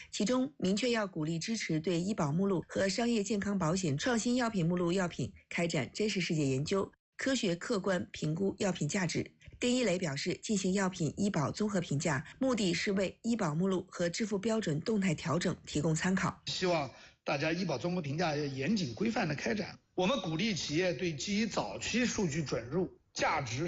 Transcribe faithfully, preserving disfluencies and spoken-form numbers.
其中明确要鼓励支持对医保目录和商业健康保险创新药品目录药品开展真实世界研究，科学客观评估药品价值。丁一雷表示，进行药品医保综合评价，目的是为医保目录和支付标准动态调整提供参考。 希望大家医保综合评价要严谨规范的开展。我们鼓励企业对基于早期数据准入、价值